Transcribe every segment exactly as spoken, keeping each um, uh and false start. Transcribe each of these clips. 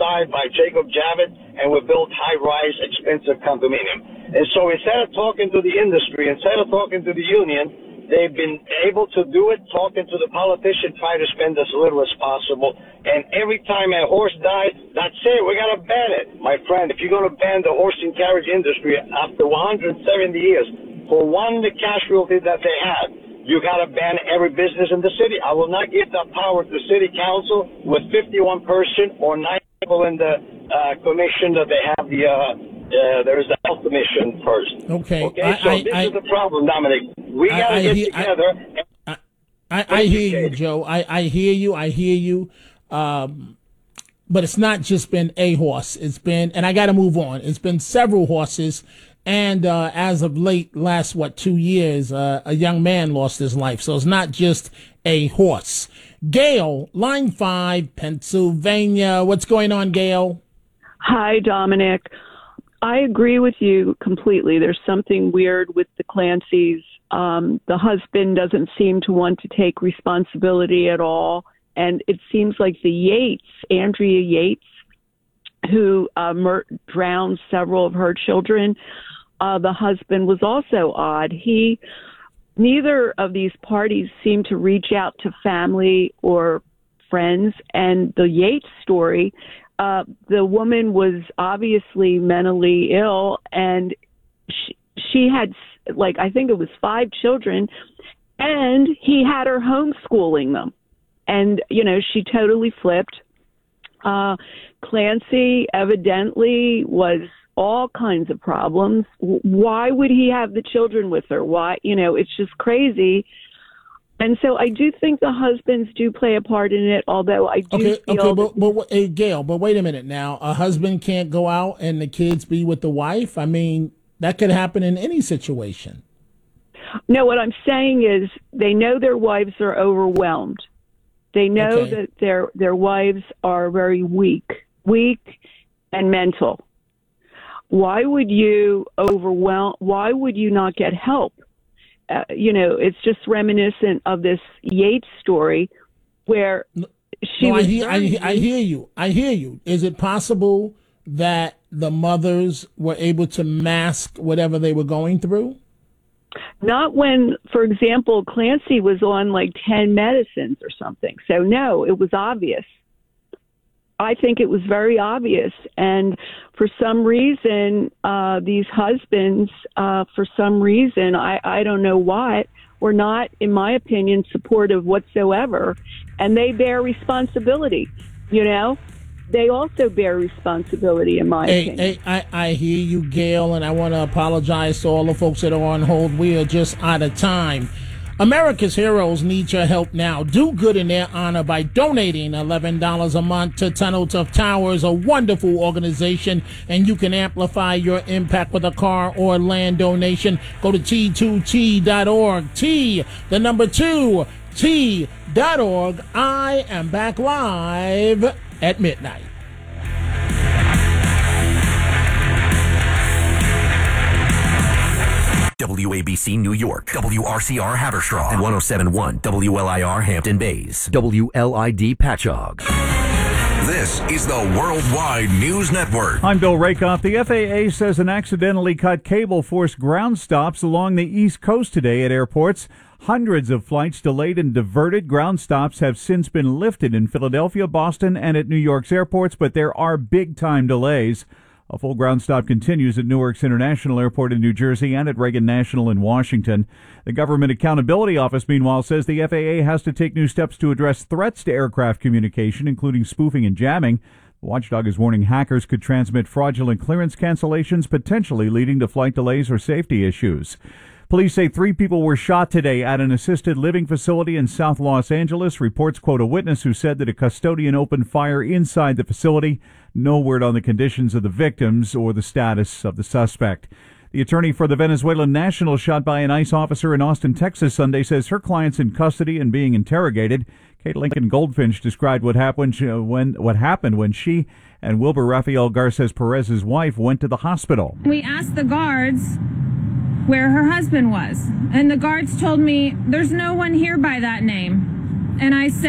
occupied by Jacob Javits and were built high-rise, expensive condominium. And so instead of talking to the industry, instead of talking to the union, they've been able to do it, talking to the politician, try to spend as little as possible. And every time a horse dies, that's it. We got to ban it. My friend, if you're going to ban the horse and carriage industry after one hundred seventy years, for one, the casualty that they had, you got to ban every business in the city. I will not give that power to the city council with fifty-one person or nine people in the uh, commission that they have the, uh, uh, there is the health commission first. Okay. Okay, I, so I, this I, is the problem, Dominic. We got to get hear, together. I, I, I hear you, Joe. I, I hear you. I hear you. Um, but it's not just been a horse. It's been, and I got to move on. It's been several horses. And uh, as of late, last, what, two years, uh, a young man lost his life. So it's not just a horse. Gail, line five, Pennsylvania. What's going on, Gail? Hi, Dominic. I agree with you completely. There's something weird with the Clancy's. Um, the husband doesn't seem to want to take responsibility at all. And it seems like the Yates, Andrea Yates, who uh, mur- drowned several of her children, uh, the husband was also odd. He, neither of these parties seemed to reach out to family or friends. And the Yates story, uh, the woman was obviously mentally ill, and she, she had, like, I think it was five children, and he had her homeschooling them. And, you know, she totally flipped. Uh, Clancy evidently was all kinds of problems. Why would he have the children with her? Why? You know, it's just crazy. And so I do think the husbands do play a part in it, although I do okay, feel... Okay, but, but hey, Gail, but wait a minute now. A husband can't go out and the kids be with the wife? I mean, that could happen in any situation. No, what I'm saying is they know their wives are overwhelmed. They know Okay. that their their wives are very weak, weak and mental. Why would you overwhelm? Why would you not get help? Uh, you know, it's just reminiscent of this Yates story where she no, was. I hear, I, I hear you. I hear you. Is it possible that the mothers were able to mask whatever they were going through? Not when, for example, Clancy was on like ten medicines or something. So, no, it was obvious. I think it was very obvious. And for some reason, uh, these husbands, uh, for some reason, I, I don't know why, were not, in my opinion, supportive whatsoever. And they bear responsibility, you know? They also bear responsibility, in my hey, opinion. Hey, I, I hear you, Gail, and I want to apologize to all the folks that are on hold. We are just out of time. America's heroes need your help now. Do good in their honor by donating eleven dollars a month to Tunnel to Towers, a wonderful organization, and you can amplify your impact with a car or land donation. Go to T two T dot org. T, the number two, T dot org. I am back live at midnight. W A B C New York, W R C R Haverstraw, and one oh seven point one W L I R Hampton Bays, W L I D Patchogue. This is the Worldwide News Network. I'm Bill Rakoff. The F A A says an accidentally cut cable forced ground stops along the East Coast today at airports. Hundreds of flights delayed and diverted. Ground stops have since been lifted in Philadelphia, Boston, and at New York's airports, but there are big-time delays. A full ground stop continues at Newark's International Airport in New Jersey and at Reagan National in Washington. The Government Accountability Office, meanwhile, says the F A A has to take new steps to address threats to aircraft communication, including spoofing and jamming. The watchdog is warning hackers could transmit fraudulent clearance cancellations, potentially leading to flight delays or safety issues. Police say three people were shot today at an assisted living facility in South Los Angeles. Reports quote a witness who said that a custodian opened fire inside the facility. No word on the conditions of the victims or the status of the suspect. The attorney for the Venezuelan national shot by an ICE officer in Austin, Texas Sunday says her client's in custody and being interrogated. Kate Lincoln Goldfinch described what happened when what happened when she and Wilbur Rafael Garces Perez's wife went to the hospital. We asked the guards where her husband was, and the guards told me there's no one here by that name. And I said,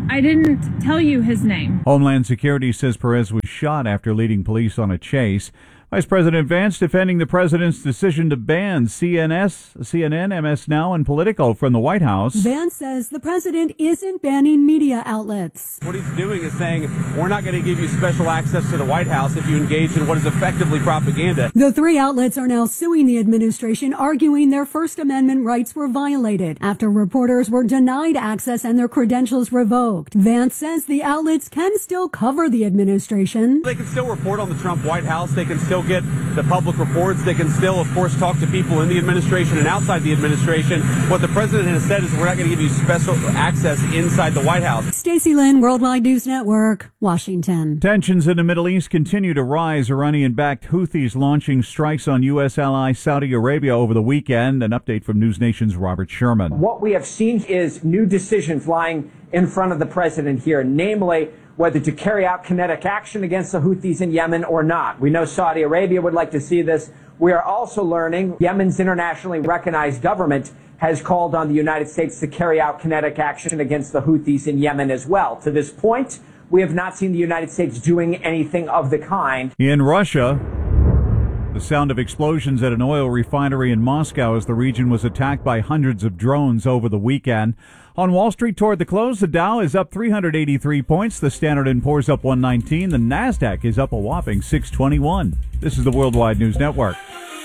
I didn't tell you his name. Homeland Security says Perez was shot after leading police on a chase. Vice President Vance defending the president's decision to ban C N S, C N N, M S Now, and Politico from the White House. Vance says the president isn't banning media outlets. What he's doing is saying, we're not going to give you special access to the White House if you engage in what is effectively propaganda. The three outlets are now suing the administration, arguing their First Amendment rights were violated after reporters were denied access and their credentials revoked. Vance says the outlets can still cover the administration. They can still report on the Trump White House. They can still get the public reports. They can still, of course, talk to people in the administration and outside the administration. What the president has said is we're not going to give you special access inside the White House. Stacey Lynn, Worldwide News Network, Washington. Tensions in the Middle East continue to rise. Iranian-backed Houthis launching strikes on U S ally Saudi Arabia over the weekend. An update from News Nation's Robert Sherman. What we have seen is new decisions lying in front of the president here, namely whether to carry out kinetic action against the Houthis in Yemen or not. We know Saudi Arabia would like to see this. We are also learning Yemen's internationally recognized government has called on the United States to carry out kinetic action against the Houthis in Yemen as well. To this point, we have not seen the United States doing anything of the kind. In Russia, the sound of explosions at an oil refinery in Moscow as the region was attacked by hundreds of drones over the weekend. On Wall Street toward the close, the Dow is up three hundred eighty-three points. The Standard and Poor's up one nineteen. The Nasdaq is up a whopping six twenty-one. This is the Worldwide News Network.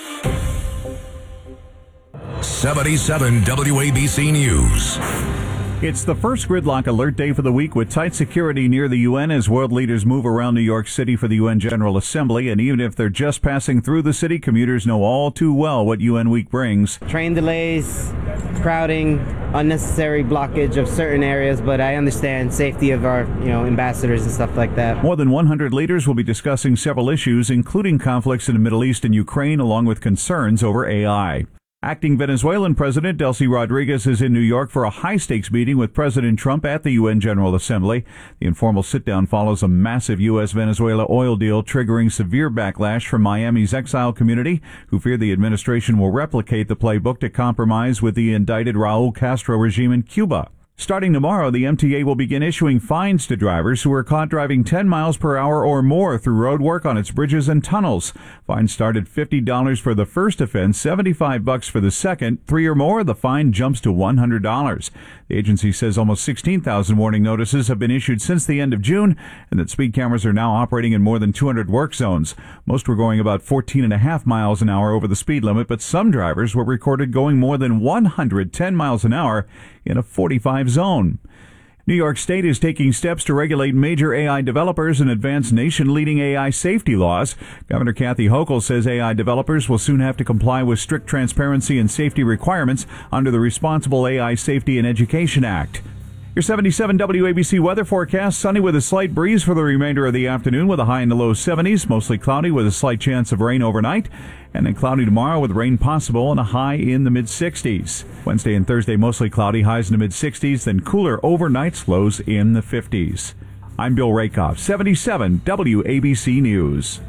seventy-seven W A B C News. It's the first gridlock alert day for the week with tight security near the U N as world leaders move around New York City for the U N General Assembly. And even if they're just passing through the city, commuters know all too well what U N Week brings. Train delays, crowding, unnecessary blockage of certain areas, but I understand safety of our, you know, ambassadors and stuff like that. More than one hundred leaders will be discussing several issues, including conflicts in the Middle East and Ukraine, along with concerns over A I. Acting Venezuelan President Delcy Rodriguez is in New York for a high-stakes meeting with President Trump at the U N General Assembly. The informal sit-down follows a massive U S Venezuela oil deal triggering severe backlash from Miami's exile community, who fear the administration will replicate the playbook to compromise with the indicted Raul Castro regime in Cuba. Starting tomorrow, the M T A will begin issuing fines to drivers who are caught driving ten miles per hour or more through road work on its bridges and tunnels. Fines start at fifty dollars for the first offense, seventy-five bucks for the second. Three or more, the fine jumps to one hundred dollars. The agency says almost sixteen thousand warning notices have been issued since the end of June, and that speed cameras are now operating in more than two hundred work zones. Most were going about fourteen and a half miles an hour over the speed limit, but some drivers were recorded going more than one hundred ten miles an hour in a forty-five zone. New York State is taking steps to regulate major A I developers and advance nation-leading A I safety laws. Governor Kathy Hochul says A I developers will soon have to comply with strict transparency and safety requirements under the Responsible A I Safety and Education Act. Your seventy-seven W A B C weather forecast: sunny with a slight breeze for the remainder of the afternoon with a high in the low seventies, mostly cloudy with a slight chance of rain overnight, and then cloudy tomorrow with rain possible and a high in the mid-sixties. Wednesday and Thursday mostly cloudy, highs in the mid-sixties, then cooler overnights, lows in the fifties. I'm Bill Rakoff, seventy-seven W A B C News.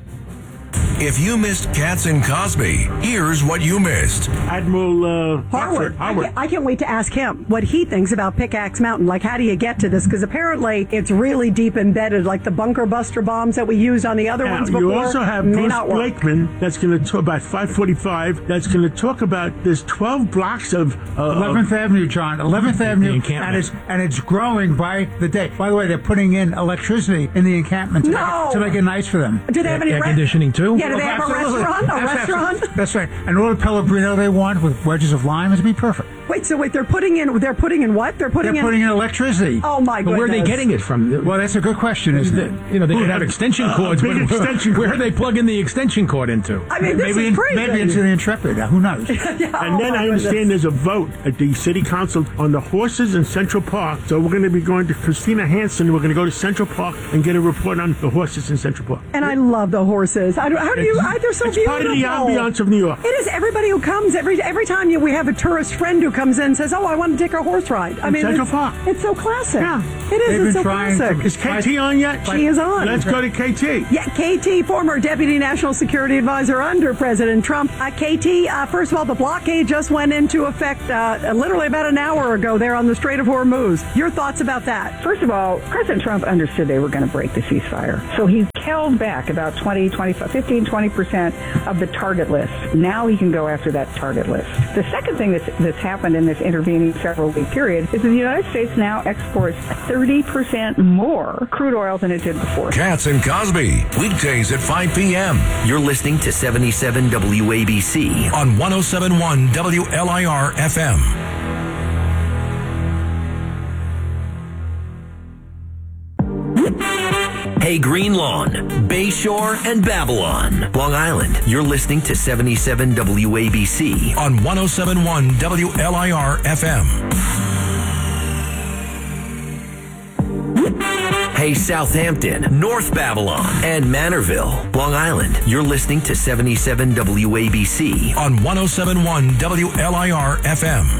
If you missed Katz and Cosby, here's what you missed. Admiral uh, Harwood. Harwood. I, can't, I can't wait to ask him what he thinks about Pickaxe Mountain. Like, how do you get to this? Because apparently it's really deep embedded, like the bunker buster bombs that we used on the other Now, ones before. you also have may Bruce not work. Blakeman that's going to talk about five forty-five. That's going to talk about there's twelve blocks of uh, eleventh Avenue, John. eleventh Avenue, encampment. and it's and it's growing by the day. By the way, they're putting in electricity in the encampment to, No! make, to make it nice for them. Do they have any air re- conditioning too? Yeah, do they have a Absolutely. restaurant? A That's restaurant? absolutely- That's right. And all the Pellegrino they want with wedges of lime is be perfect. Wait, so wait, they're putting in, they're putting in what? They're putting They're in... putting in electricity. Oh, my But goodness. where are they getting it from? Well, that's a good question, isn't it? You know, they could have extension uh, cords. a big but extension where cord. are they plugging the extension cord into? I mean, this maybe, is crazy. maybe into the Intrepid. Uh, Who knows? Yeah, And oh then my I understand goodness. there's a vote at the city council on the horses in Central Park. So we're going to be going to Christina Hansen. We're going to go to Central Park and get a report on the horses in Central Park. And I love the horses. I, don't- how do you... I, they're so it's beautiful. part of the ambiance of New York. It is everybody who comes, every every time you, we have a tourist friend who comes. comes in and says, oh, I want to take a horse ride. I In mean, Central it's, Park. it's so classic. Yeah. It is. They've It's been so trying classic. to- Is K T on yet? She is on. Let's go to K T. Yeah, K T, former Deputy National Security Advisor under President Trump. Uh, K T, uh, first of all, the blockade just went into effect uh, literally about an hour ago there on the Strait of Hormuz. Your thoughts about that? First of all, President Trump understood they were going to break the ceasefire. So he held back about twenty, twenty-five, fifteen, twenty percent of the target list. Now he can go after that target list. The second thing that's, that's happened in this intervening several-week period is that the United States now exports thirty percent more crude oil than it did before. Katz and Cosby, weekdays at five p.m. You're listening to seventy-seven W A B C on one oh seven point one W L I R F M. Hey, Green Lawn, Bayshore, and Babylon, Long Island. You're listening to seventy-seven W A B C on one oh seven point one W L I R F M. Hey, Southampton, North Babylon, and Manorville, Long Island. You're listening to seventy-seven W A B C on one oh seven point one W L I R F M.